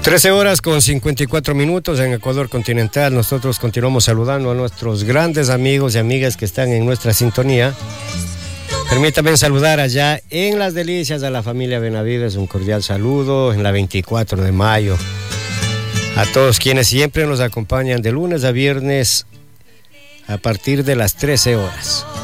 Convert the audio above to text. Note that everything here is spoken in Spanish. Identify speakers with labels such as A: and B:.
A: 13 horas con 54 minutos en Ecuador continental. Nosotros continuamos saludando a nuestros grandes amigos y amigas que están en nuestra sintonía. Permítame saludar allá en Las Delicias a la familia Benavides, un cordial saludo en la 24 de mayo. A todos quienes siempre nos acompañan de lunes a viernes a partir de las 13 horas.